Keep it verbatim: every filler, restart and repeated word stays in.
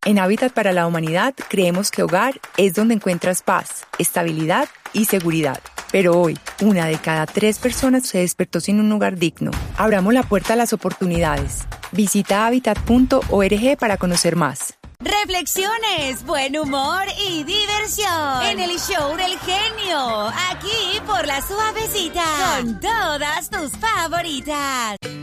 En Hábitat para la Humanidad creemos que hogar es donde encuentras paz, estabilidad y seguridad. Pero hoy, una de cada tres personas se despertó sin un hogar digno. Abramos la puerta a las oportunidades. Visita hábitat punto org para conocer más. Reflexiones, buen humor y diversión en el show del genio, aquí por La Suavecita, con todas tus favoritas.